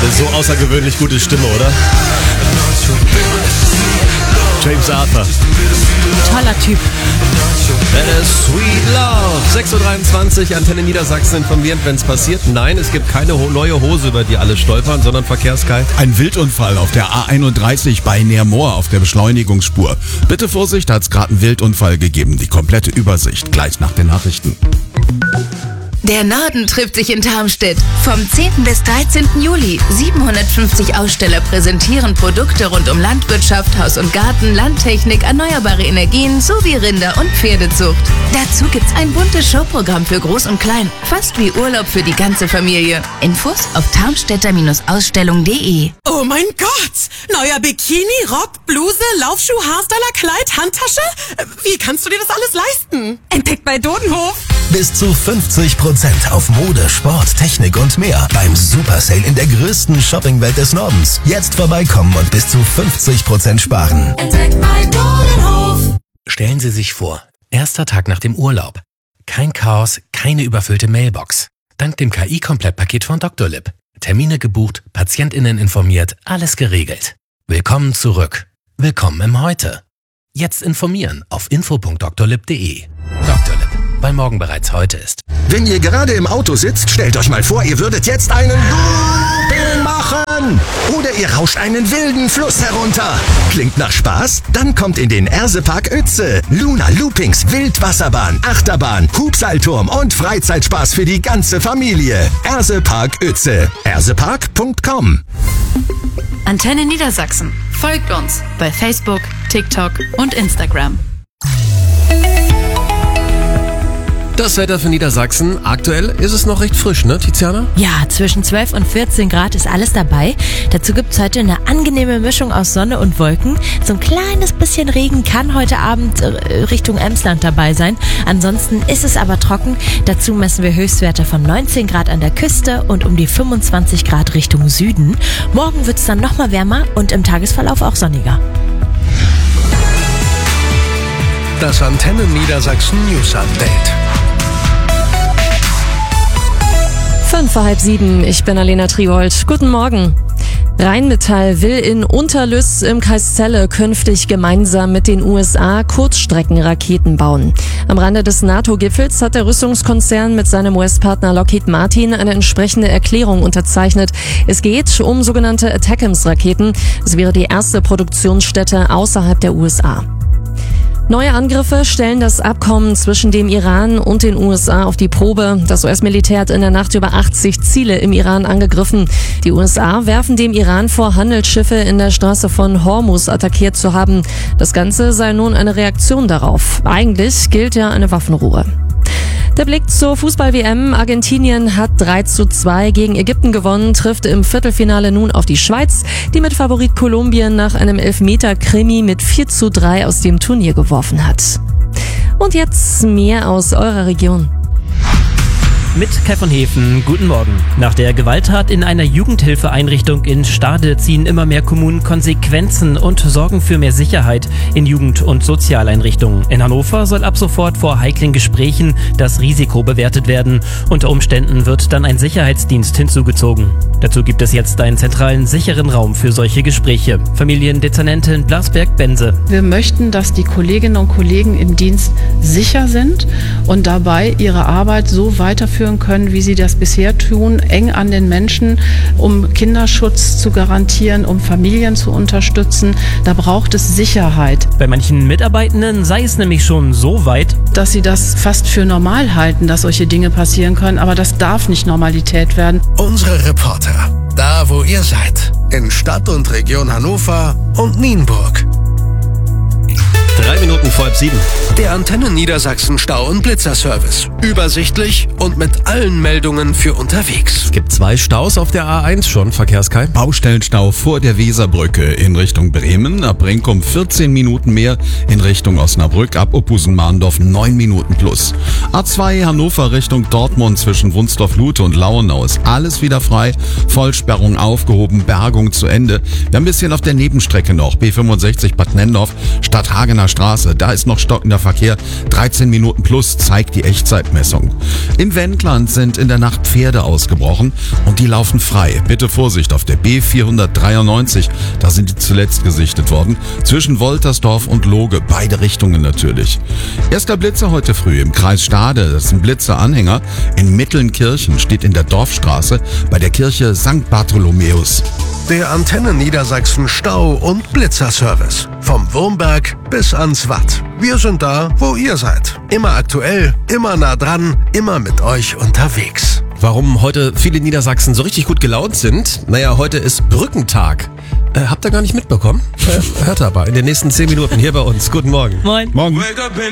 So außergewöhnlich gute Stimme, oder? James Arthur. Toller Typ. Sweet Love. 6.23 Uhr, Antenne Niedersachsen informiert, wenn es passiert. Nein, es gibt keine neue Hose, über die alle stolpern, sondern Verkehrskalt. Ein Wildunfall auf der A31 bei Neermoor auf der Beschleunigungsspur. Bitte Vorsicht, hat es gerade einen Wildunfall gegeben. Die komplette Übersicht gleich nach den Nachrichten. Der Norden trifft sich in Tarmstedt. Vom 10. bis 13. Juli. 750 Aussteller präsentieren Produkte rund um Landwirtschaft, Haus und Garten, Landtechnik, erneuerbare Energien sowie Rinder- und Pferdezucht. Dazu gibt's ein buntes Showprogramm für Groß und Klein. Fast wie Urlaub für die ganze Familie. Infos auf tarmstädter-ausstellung.de. Oh mein Gott! Neuer Bikini, Rock, Bluse, Laufschuh, Haarstyler, Kleid, Handtasche? Wie kannst du dir das alles leisten? Entdeckt bei Dodenhof. Bis zu 50% auf Mode, Sport, Technik und mehr beim Super Sale in der größten Shoppingwelt des Nordens. Jetzt vorbeikommen und bis zu 50% sparen. Entdeckt bei Dodenhof. Stellen Sie sich vor, erster Tag nach dem Urlaub. Kein Chaos, keine überfüllte Mailbox. Dank dem KI-Komplettpaket von Dr. Lipp. Termine gebucht, PatientInnen informiert, alles geregelt. Willkommen zurück. Willkommen im Heute. Jetzt informieren auf info.drlipp.de. Dr. Lipp, weil morgen bereits heute ist. Wenn ihr gerade im Auto sitzt, stellt euch mal vor, ihr würdet jetzt einen Looping machen. Oder ihr rauscht einen wilden Fluss herunter. Klingt nach Spaß? Dann kommt in den Ersepark Uetze. Luna Loopings, Wildwasserbahn, Achterbahn, Hubseilturm und Freizeitspaß für die ganze Familie. Ersepark Uetze. ersepark.com. Antenne Niedersachsen. Folgt uns bei Facebook, TikTok und Instagram. Das Wetter für Niedersachsen. Aktuell ist es noch recht frisch, ne, Tiziana? Ja, zwischen 12 und 14 Grad ist alles dabei. Dazu gibt's heute eine angenehme Mischung aus Sonne und Wolken. So ein kleines bisschen Regen kann heute Abend Richtung Emsland dabei sein. Ansonsten ist es aber trocken. Dazu messen wir Höchstwerte von 19 Grad an der Küste und um die 25 Grad Richtung Süden. Morgen wird's dann nochmal wärmer und im Tagesverlauf auch sonniger. Das Antenne Niedersachsen News Update. 6:05, ich bin Alena Triold. Guten Morgen. Rheinmetall will in Unterlüss im Kreis Celle künftig gemeinsam mit den USA Kurzstreckenraketen bauen. Am Rande des NATO-Gipfels hat der Rüstungskonzern mit seinem US-Partner Lockheed Martin eine entsprechende Erklärung unterzeichnet. Es geht um sogenannte ATACMS-Raketen. Es wäre die erste Produktionsstätte außerhalb der USA. Neue Angriffe stellen das Abkommen zwischen dem Iran und den USA auf die Probe. Das US-Militär hat in der Nacht über 80 Ziele im Iran angegriffen. Die USA werfen dem Iran vor, Handelsschiffe in der Straße von Hormuz attackiert zu haben. Das Ganze sei nun eine Reaktion darauf. Eigentlich gilt ja eine Waffenruhe. Der Blick zur Fußball-WM. Argentinien hat 3:2 gegen Ägypten gewonnen, trifft im Viertelfinale nun auf die Schweiz, die mit Favorit Kolumbien nach einem Elfmeter-Krimi mit 4:3 aus dem Turnier geworfen hat. Und jetzt mehr aus eurer Region. Mit Kai von Hefen, guten Morgen. Nach der Gewalttat in einer Jugendhilfeeinrichtung in Stade ziehen immer mehr Kommunen Konsequenzen und sorgen für mehr Sicherheit in Jugend- und Sozialeinrichtungen. In Hannover soll ab sofort vor heiklen Gesprächen das Risiko bewertet werden. Unter Umständen wird dann ein Sicherheitsdienst hinzugezogen. Dazu gibt es jetzt einen zentralen, sicheren Raum für solche Gespräche. Familiendezernentin Blasberg-Bense. Wir möchten, dass die Kolleginnen und Kollegen im Dienst sicher sind und dabei ihre Arbeit so weiterführen können, wie sie das bisher tun, eng an den Menschen, um Kinderschutz zu garantieren, um Familien zu unterstützen. Da braucht es Sicherheit. Bei manchen Mitarbeitenden sei es nämlich schon so weit, dass sie das fast für normal halten, dass solche Dinge passieren können, aber das darf nicht Normalität werden. Unsere Reporter, da wo ihr seid, in Stadt und Region Hannover und Nienburg. 6:03. Der Antenne Niedersachsen Stau- und Blitzerservice. Übersichtlich und mit allen Meldungen für unterwegs. Es gibt 2 Staus auf der A1 schon, Verkehrskei. Baustellenstau vor der Weserbrücke in Richtung Bremen. Ab Brinkum 14 Minuten mehr in Richtung Osnabrück. Ab Oppusen-Mahndorf 9 Minuten plus. A2 Hannover Richtung Dortmund zwischen Wunsdorf-Lute und Lauenau ist alles wieder frei. Vollsperrung aufgehoben, Bergung zu Ende. Wir haben ein bisschen auf der Nebenstrecke noch. B65 Bad Nendorf, Stadthagener Straße Straße, da ist noch stockender Verkehr. 13 Minuten plus zeigt die Echtzeitmessung. In Wendland sind in der Nacht Pferde ausgebrochen und die laufen frei. Bitte Vorsicht auf der B493, da sind die zuletzt gesichtet worden. Zwischen Woltersdorf und Loge, beide Richtungen natürlich. Erster Blitzer heute früh im Kreis Stade, das ist ein Blitzeranhänger. In Mittelnkirchen steht in der Dorfstraße bei der Kirche St. Bartholomäus. Der Antenne Niedersachsen Stau- und Blitzerservice. Vom Wurmberg bis ans Watt. Wir sind da, wo ihr seid. Immer aktuell, immer nah dran, immer mit euch unterwegs. Warum heute viele Niedersachsen so richtig gut gelaunt sind? Naja, heute ist Brückentag. Habt ihr gar nicht mitbekommen? Hört aber in den nächsten 10 Minuten hier bei uns. Guten Morgen. Moin. Morgen.